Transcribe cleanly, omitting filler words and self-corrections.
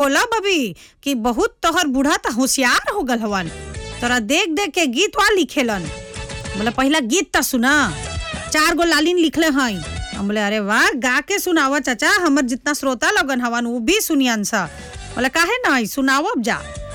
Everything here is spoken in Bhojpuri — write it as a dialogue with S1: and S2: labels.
S1: बोला बबी कि बहुत तोहर बूढ़ा त होशियार हो गल हवन, तोरा देख देख के गीत वा लिखेलन। बोले पहला गीत त सुना, 4 गो लालिन लिखले हई। हम बोले अरे वाह, गा के सुनावा चाचा, हमर जितना श्रोता लगन हवन वो भी सुनियन सा। बोले काहे नहीं, सुनाओ अब जा।